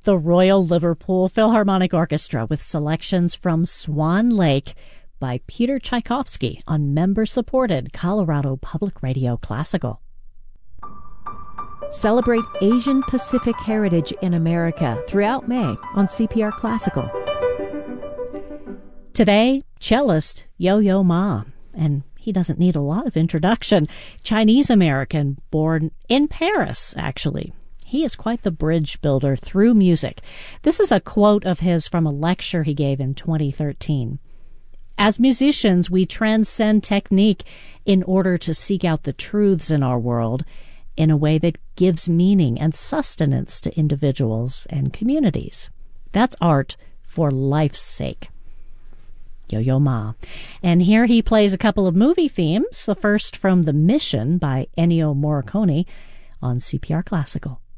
the Royal Liverpool Philharmonic Orchestra with selections from Swan Lake by Peter Tchaikovsky on member-supported Colorado Public Radio Classical. Celebrate Asian Pacific heritage in America throughout May on CPR Classical. Today, cellist Yo-Yo Ma, and he doesn't need a lot of introduction. Chinese-American, born in Paris, actually. He is quite the bridge builder through music. This is a quote of his from a lecture he gave in 2013. As musicians, we transcend technique in order to seek out the truths in our world in a way that gives meaning and sustenance to individuals and communities. That's art for life's sake. Yo-Yo Ma. And here he plays a couple of movie themes, the first from The Mission by Ennio Morricone on CPR Classical.